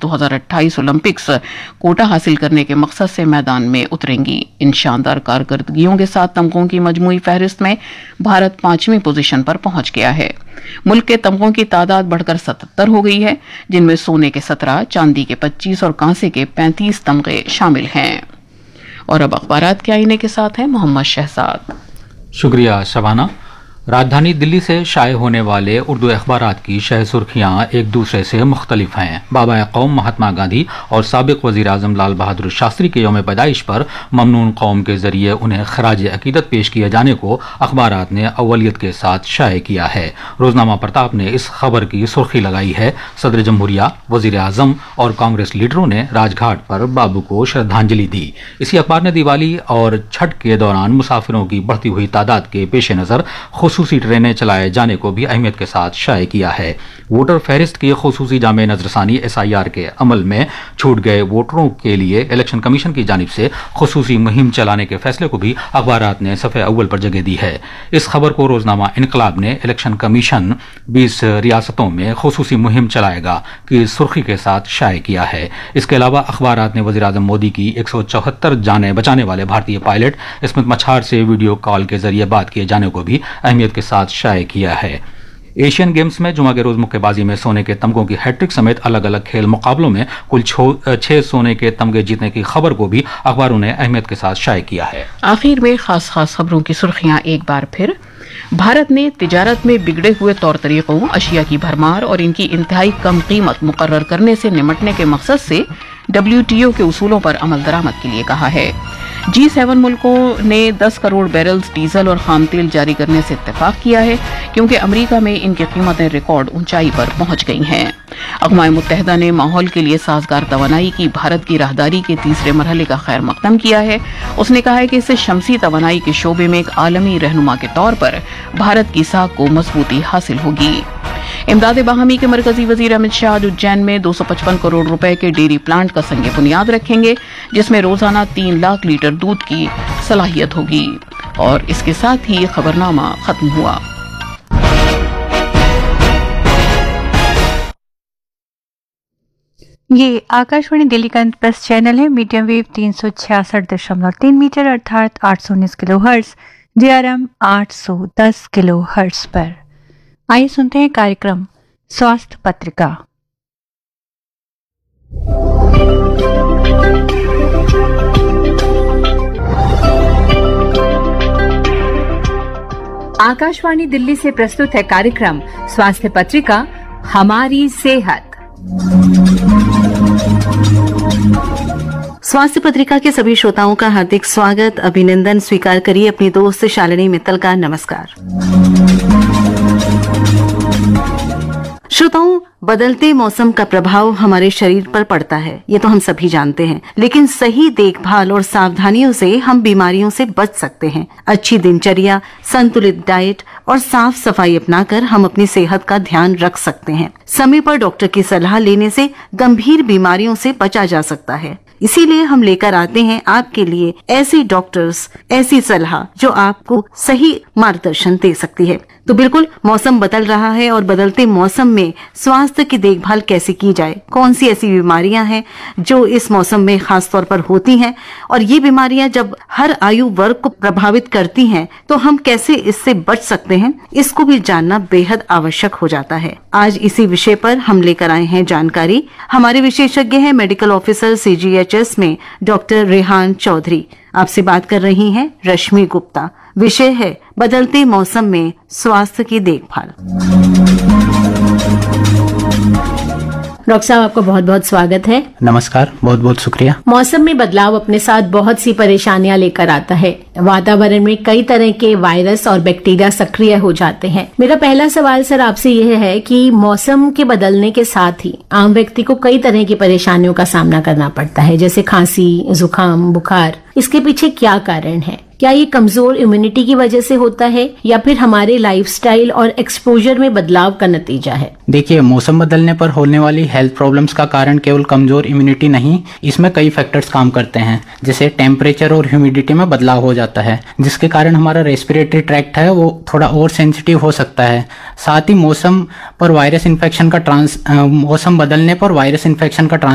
2028 Olympics Kota हासिल करने के मकसद से मैदान में उतरेंगी। इन शानदार कारकर्दगियों के साथ तमगों की मजमूई फहरिस्त में भारत 5वीं पोजीशन पर पहुंच गया है। मुल्क के तमगों की तादाद बढ़कर 77 हो गई है, जिनमें सोने के 17, चांदी के 25 और कांसे के 35 तमगे शामिल हैं। और अब अखबारात के आईने के साथ है मोहम्मद शहजाद। शुक्रिया शबाना। राजधानी दिल्ली से शाये होने वाले उर्दू अखबारात की शह सुर्खियां एक दूसरे से मुख्तलिफ हैं। बाबा कौम महात्मा गांधी और साबिक वजीर आजम लाल बहादुर शास्त्री के यौम पैदाइश पर ममनून कौम के जरिए उन्हें खराज अकीदत पेश किए जाने को अखबारात ने अव्वलियत के साथ शाये किया है। रोजनामा प्रताप ने इस खबर की सुर्खी लगाई है, सदर जमहूरिया, वजीर आजम और कांग्रेस लीडरों ने राजघाट पर बाबू को श्रद्धांजलि दी। इसी अखबार ने दिवाली और छठ के दौरान मुसाफिरों की बढ़ती हुई तादाद के पेश नजर खुसूसी ट्रेनें चलाए जाने को भी अहमियत के साथ शाये किया है। वोटर फहरिस्त की खुसूसी जामे नजरसानी SIR के अमल में छूट गए वोटरों के लिए इलेक्शन कमीशन की जानिब से खुसूसी मुहिम चलाने के फैसले को भी अखबारात ने सफ़े अव्वल पर जगह दी है। इस खबर को रोजनामा इनकलाब ने इलेक्शन कमीशन 20 रियासतों में खुसूसी मुहिम चलाएगा की सुर्खी के साथ शाये किया है। इसके अलावा अखबारात ने वज़ीर आज़म मोदी की 174 जाने बचाने वाले भारतीय पायलट स्मिथ मछार से वीडियो कॉल के जरिए बात किए जाने को भी अहमियत के साथ शाये किया है। एशियन गेम्स में जुमा के रोज मुक्केबाजी में सोने के तमगों की हैट्रिक समेत अलग अलग खेल मुकाबलों में कुल 6 सोने के तमगे जीतने की खबर को भी अखबारों ने अहमियत के साथ शाये किया है। आखिर में खास खबरों की सुर्खियां एक बार फिर। भारत ने तिजारत में बिगड़े हुए तौर तरीकों, अशिया की भरमार और इनकी इंतहाई कम कीमत मुकर्रर करने से निमटने के मकसद से WTO के उसूलों पर अमल दरामद के लिए कहा है। G7 मुल्कों ने 10 करोड़ बैरल्स डीजल और खाम तेल जारी करने से इत्तेफाक किया है, क्योंकि अमेरिका में इनकी कीमतें रिकॉर्ड ऊंचाई पर पहुंच गई हैं। अक़वाम मुत्तहिदा ने माहौल के लिए साजगार तवानाई की भारत की राहदारी के तीसरे मरहले का खैर मकदम किया है। उसने कहा है कि इससे शमसी तवानाई के शोबे में एक आलमी रहनुमा के तौर पर भारत की साख को मजबूती हासिल होगी। इमदाद बाहमी के मरकजी वजीर अमित शाह आज उज्जैन में 255 करोड़ रुपए के डेयरी प्लांट का संग बुनियाद रखेंगे, जिसमें रोजाना 3 लाख लीटर दूध की सलाहियत होगी। और इसके साथ ही खबरनामा खत्म हुआ। ये आकाशवाणी दिल्ली का प्लस चैनल है, मीडियम वेव 366.3 मीटर अर्थात 819 किलोहर्ट्ज, DRM 810 किलोहर्ट्ज पर। आइए सुनते हैं कार्यक्रम स्वास्थ्य पत्रिका। आकाशवाणी दिल्ली से प्रस्तुत है कार्यक्रम स्वास्थ्य पत्रिका, हमारी सेहत। स्वास्थ्य पत्रिका के सभी श्रोताओं का हार्दिक स्वागत, अभिनंदन स्वीकार करिए अपनी दोस्त शालिनी मित्तल का नमस्कार। श्रोताओं, बदलते मौसम का प्रभाव हमारे शरीर पर पड़ता है, ये तो हम सभी जानते हैं, लेकिन सही देखभाल और सावधानियों से हम बीमारियों से बच सकते हैं। अच्छी दिनचर्या, संतुलित डाइट और साफ सफाई अपनाकर हम अपनी सेहत का ध्यान रख सकते हैं। समय पर डॉक्टर की सलाह लेने से गंभीर बीमारियों से बचा जा सकता है। इसीलिए हम लेकर आते हैं आपके लिए ऐसे डॉक्टर्स, ऐसी सलाह जो आपको सही मार्गदर्शन दे सकती है। तो बिल्कुल मौसम बदल रहा है और बदलते मौसम में स्वास्थ्य की देखभाल कैसे की जाए, कौन सी ऐसी बीमारियां हैं जो इस मौसम में खास तौर पर होती हैं, और ये बीमारियां जब हर आयु वर्ग को प्रभावित करती हैं तो हम कैसे इससे बच सकते हैं, इसको भी जानना बेहद आवश्यक हो जाता है। आज इसी विषय पर हम लेकर आए हैं जानकारी। हमारे विशेषज्ञ हैं मेडिकल ऑफिसर CGHS में डॉक्टर रेहान चौधरी। आपसे बात कर रही हैं रश्मि गुप्ता। विषय है बदलते मौसम में स्वास्थ्य की देखभाल। डॉक्टर साहब, आपका बहुत बहुत स्वागत है। नमस्कार, बहुत बहुत शुक्रिया। मौसम में बदलाव अपने साथ बहुत सी परेशानियां लेकर आता है। वातावरण में कई तरह के वायरस और बैक्टीरिया सक्रिय हो जाते हैं। मेरा पहला सवाल सर आपसे यह है कि मौसम के बदलने के साथ ही आम व्यक्ति को कई तरह की परेशानियों का सामना करना पड़ता है, जैसे खांसी, जुकाम, बुखार। इसके पीछे क्या कारण है? क्या ये कमजोर इम्यूनिटी की वजह से होता है या फिर हमारे लाइफस्टाइल और एक्सपोजर में बदलाव का नतीजा है? देखिए, मौसम बदलने पर होने वाली हेल्थ प्रॉब्लम्स का कारण केवल कमजोर इम्यूनिटी नहीं, इसमें कई फैक्टर्स काम करते हैं। जैसे टेम्परेचर और ह्यूमिडिटी में बदलाव हो जाता है, जिसके कारण हमारा रेस्पिरेटरी ट्रैक्ट है वो थोड़ा और सेंसिटिव हो सकता है। साथ ही मौसम बदलने पर वायरस इन्फेक्शन का